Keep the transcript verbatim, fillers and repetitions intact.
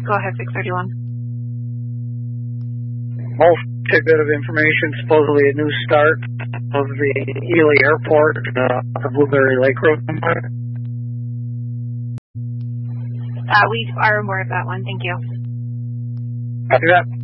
Go ahead, six thirty-one. Well, tidbit of information, supposedly a new start of the Ely Airport, uh, the Blueberry Lake Road. Uh, we are aware of that one. Thank you. Copy that.